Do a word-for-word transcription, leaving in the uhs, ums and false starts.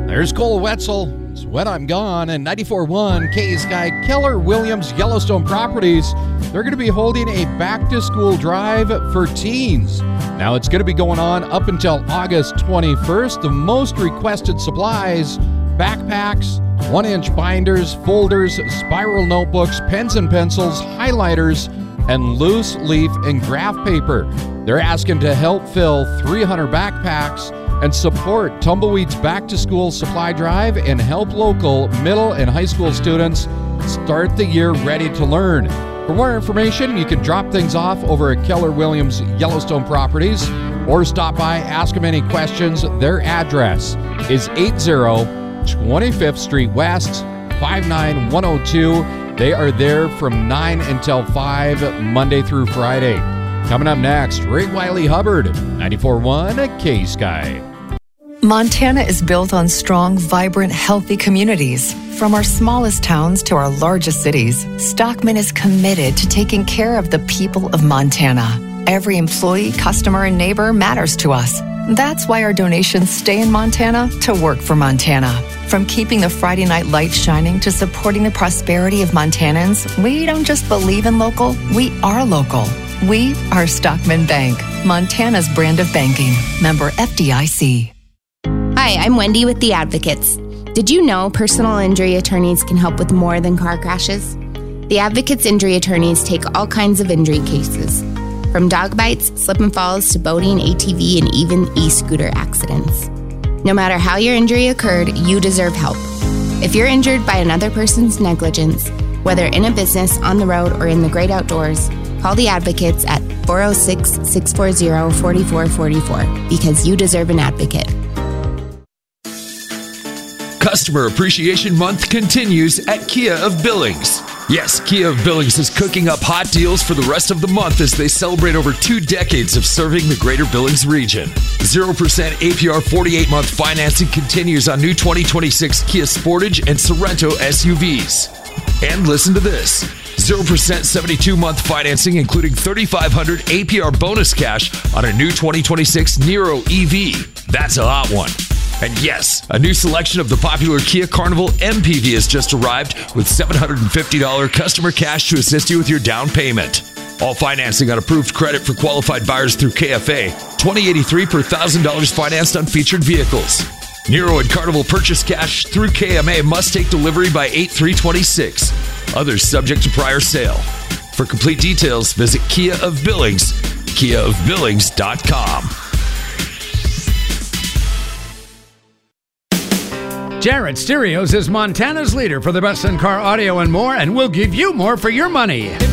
There's Cole Wetzel. It's When I'm Gone. And ninety-four point one K Sky, Keller Williams Yellowstone Properties. They're going to be holding a back-to-school drive for teens. Now, it's going to be going on up until August twenty-first. The most requested supplies: backpacks, one-inch binders, folders, spiral notebooks, pens and pencils, highlighters, and loose leaf and graph paper. They're asking to help fill three hundred backpacks and support Tumbleweed's back-to-school supply drive and help local middle and high school students start the year ready to learn. For more information, you can drop things off over at Keller Williams Yellowstone Properties or stop by, ask them any questions. Their address is eighty twenty-fifth Street West, five nine one oh two. They are there from nine until five, Monday through Friday. Coming up next, Ray Wiley Hubbard, ninety-four point one K Sky. Montana is built on strong, vibrant, healthy communities. From our smallest towns to our largest cities, Stockman is committed to taking care of the people of Montana. Every employee, customer, and neighbor matters to us. That's why our donations stay in Montana to work for Montana. From keeping the Friday night lights shining to supporting the prosperity of Montanans, we don't just believe in local, we are local. We are Stockman Bank, Montana's brand of banking. Member F D I C. Hi, I'm Wendy with The Advocates. Did you know personal injury attorneys can help with more than car crashes? The Advocates injury attorneys take all kinds of injury cases, from dog bites, slip and falls, to boating, A T V, and even e-scooter accidents. No matter how your injury occurred, you deserve help. If you're injured by another person's negligence, whether in a business, on the road, or in the great outdoors, call the Advocates at four oh six, six four zero, four four four four because you deserve an advocate. Customer Appreciation Month continues at Kia of Billings. Yes, Kia of Billings is cooking up hot deals for the rest of the month as they celebrate over two decades of serving the greater Billings region. zero percent A P R forty-eight month financing continues on new twenty twenty-six Kia Sportage and Sorento S U Vs. And listen to this. zero percent seventy-two month financing, including thirty-five hundred A P R bonus cash on a new twenty twenty-six Niro E V. That's a hot one. And yes, a new selection of the popular Kia Carnival M P V has just arrived with seven hundred fifty dollars customer cash to assist you with your down payment. All financing on approved credit for qualified buyers through K F A. twenty eighty-three per one thousand dollars financed on featured vehicles. Niro and Carnival purchase cash through K M A must take delivery by eight three twenty-six. Others subject to prior sale. For complete details, visit Kia of Billings, kia of billings dot com. Jarrett Stereos is Montana's leader for the best in car audio and more, and will give you more for your money.